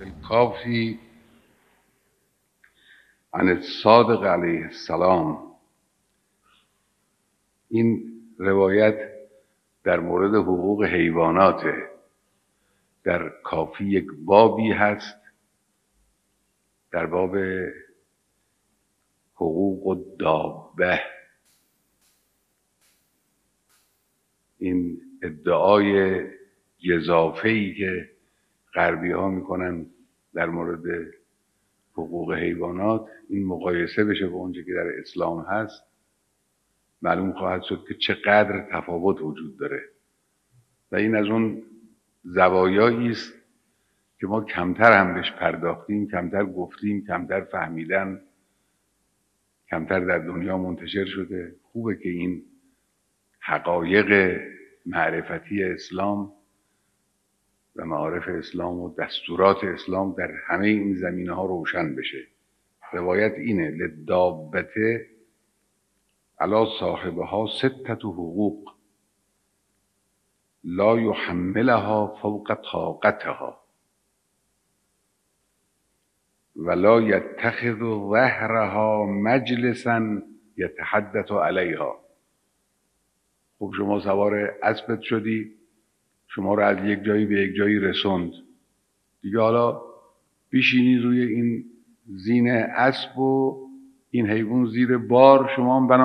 الکافی عن الصادق علیه السلام. این روایت در مورد حقوق حیواناته. در کافی یک بابی هست در باب حقوق الدابه. این ادعای گزافه‌ای که غربی ها میکنن در مورد حقوق حیوانات، این مقایسه بشه با اونچه که در اسلام هست، معلوم خواهد شد که چقدر تفاوت وجود داره. و این از اون زوایایی است که ما کمتر هم بهش پرداختیم، کمتر گفتیم، کمتر فهمیدن، کمتر در دنیا منتشر شده. خوبه که این حقایق معرفتی اسلام و معارف اسلام و دستورات اسلام در همه این زمینه ها روشن بشه. روایت اینه: للدابة علی صاحبها 6 حقوق لا یحملها فوق طاقتها ولا یتخذ ظهرها مجلسا یتحدث علیها. خب شما سوار اسبت شدی، شما رو از یک جایی به یک جایی رسوند، دیگه حالا بشینی روی این زین اسب و این حیوان زیر بار، شما هم